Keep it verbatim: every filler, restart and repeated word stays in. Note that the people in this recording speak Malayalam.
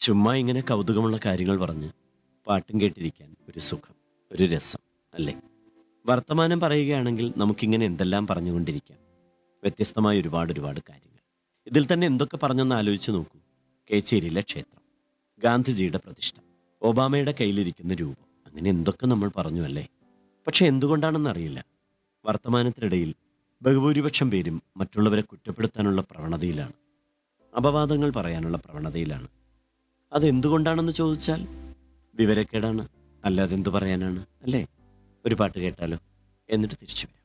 ചുമ്മാ ഇങ്ങനെ കൗതുകമുള്ള കാര്യങ്ങൾ പറഞ്ഞ് പാട്ടും കേട്ടിരിക്കാൻ ഒരു സുഖം, ഒരു രസം അല്ലേ? വർത്തമാനം പറയുകയാണെങ്കിൽ നമുക്കിങ്ങനെ എന്തെല്ലാം പറഞ്ഞുകൊണ്ടിരിക്കാം. വ്യത്യസ്തമായ ഒരുപാട് ഒരുപാട് കാര്യങ്ങൾ. ഇതിൽ തന്നെ എന്തൊക്കെ പറഞ്ഞെന്ന് ആലോചിച്ച് നോക്കൂ. കേച്ചേരിയിലെ ക്ഷേത്രം, ഗാന്ധിജിയുടെ പ്രതിഷ്ഠ, ഒബാമയുടെ കയ്യിലിരിക്കുന്ന രൂപം, അങ്ങനെ എന്തൊക്കെ നമ്മൾ പറഞ്ഞു അല്ലേ? പക്ഷെ എന്തുകൊണ്ടാണെന്നറിയില്ല, വർത്തമാനത്തിനിടയിൽ ബഹുഭൂരിപക്ഷം പേരും മറ്റുള്ളവരെ കുറ്റപ്പെടുത്താനുള്ള പ്രവണതയിലാണ്, അപവാദങ്ങൾ പറയാനുള്ള പ്രവണതയിലാണ്. അതെന്തുകൊണ്ടാണെന്ന് ചോദിച്ചാൽ വിവരക്കേടാണ്, അല്ലാതെ എന്തു പറയാനാണ്, അല്ലേ? ഒരു പാട്ട് കേട്ടാലോ, എന്നിട്ട് തിരിച്ചു വരാം.